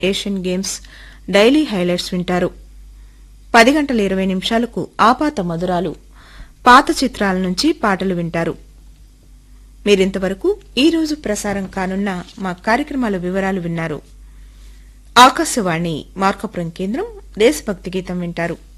Asian games daily highlights వింటారు. 10:20 ఆపాత మధురాలు పాత చిత్రాల నుంచి పాటలు వింటారు. మీరింతవరకు ఈ రోజు ప్రసారం కానున్న మా కార్యక్రమాల వివరాలు విన్నారు. ఆకాశవాణి మార్కాపురం కేంద్రం దేశభక్తి గీతం వింటారు.